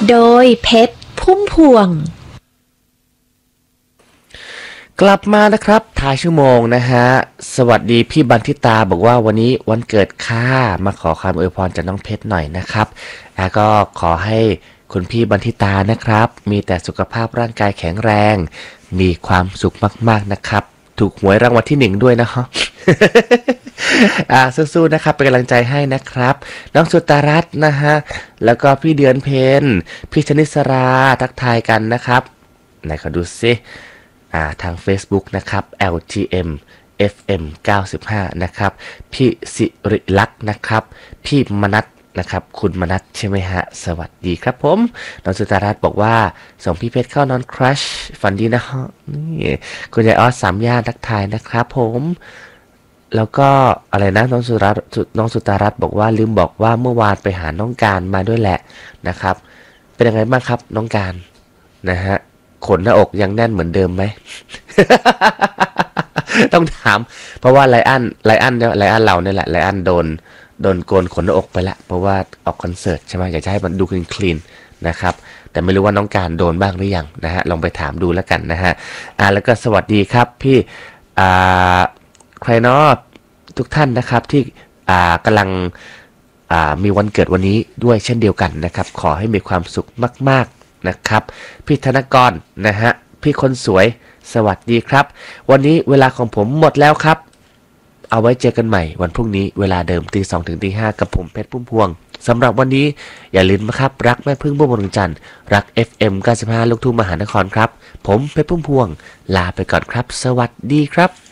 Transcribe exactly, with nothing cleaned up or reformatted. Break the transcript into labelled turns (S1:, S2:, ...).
S1: โดยเพชรพุ่มพวง
S2: กลับมานะครับท้ายชั่วโมงนะฮะสวัสดีพี่บันทิตาบอกว่าวันนี้วันเกิดข้ามาขอคำอวยพรจากน้องเพชรหน่อยนะครับแล้วก็ขอให้คุณพี่บันทิตานะครับมีแต่สุขภาพร่างกายแข็งแรงมีความสุขมากๆนะครับถูกหวยรางวัลที่หนึ่งด้วยนะฮะ อ่าสู้ๆนะครับเป็นกำลังใจให้นะครับน้องสุตารัตน์นะฮะแล้วก็พี่เดือนเพนพี่ชนิสราทักทายกันนะครับไหนขอดูซิอ่าทาง Facebook นะครับ แอล ที เอ็ม เอฟ เอ็ม เก้าสิบห้านะครับพี่สิริลักษณ์นะครับพี่มนัสนะครับคุณมนัสใช่ไหมฮะสวัสดีครับผมน้องสุตารัตน์บอกว่าส่งพี่เพชรเข้านอนครัชฝันดีนะฮะนี่คุณยายออสสามย่านทักทายนะครับผมแล้วก็อะไรนะน้องสุรัตน์น้องสุตารัตน์บอกว่าลืมบอกว่าเมื่อวานไปหาน้องการมาด้วยแหละนะครับเป็นยังไงบ้างครับน้องการนะฮะขนหน้าอกยังแน่นเหมือนเดิมไหม ต้องถามเพราะว่าไลอ้อนไลอ้อนเนี่ยไลอ้อนเราเนี่ยแหละไลอ้อนโดนโดนโกนขนหน้าอกไปละเพราะว่าออกคอนเสิร์ตใช่ไหมอยากจะให้มันดูคลีนคลีนนะครับแต่ไม่รู้ว่าน้องการโดนบ้างหรือยังนะฮะลองไปถามดูแล้วกันนะฮะอ่าแล้วก็สวัสดีครับพี่อ่าใครเนาะทุกท่านนะครับที่อ่ากำลังอ่ามีวันเกิดวันนี้ด้วยเช่นเดียวกันนะครับขอให้มีความสุขมากๆนะครับพี่ธนกรนะฮะพี่คนสวยสวัสดีครับวันนี้เวลาของผมหมดแล้วครับเอาไว้เจอกันใหม่วันพรุ่งนี้เวลาเดิมตีสองถึงตีห้ากับผมเพชรพุ่มพวงสำหรับวันนี้อย่าลืมนะครับรักแม่พึ่งพุ่มพวงจันทร์รัก เอฟ เอ็ม เก้าสิบห้า ลูกทุ่งมหานครครับผมเพชรพุ่มพวงลาไปก่อนครับสวัสดีครับ